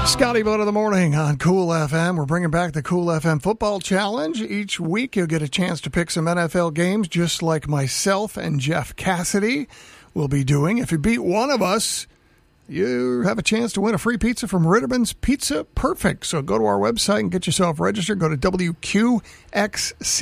Scotty Vote of the Morning on Cool FM. We're bringing back the Cool FM Football Challenge. Each week you'll get a chance to pick some NFL games just like myself and Jeff Cassidy will be doing. If you beat one of us, you have a chance to win a free pizza from Ritterman's Pizza Perfect. So go to our website and get yourself registered. Go to WQXC.